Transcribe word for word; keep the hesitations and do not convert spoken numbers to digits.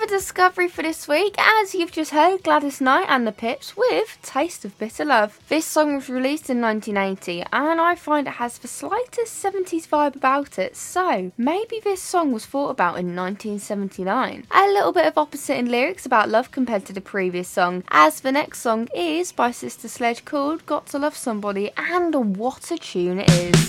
another discovery for this week, as you've just heard Gladys Knight and the Pips with Taste of Bitter Love. This song was released in nineteen eighty, and I find it has the slightest seventies vibe about it, so maybe this song was thought about in nineteen seventy-nine. A little bit of opposite in lyrics about love compared to the previous song, as the next song is by Sister Sledge called Got to Love Somebody, and what a tune it is.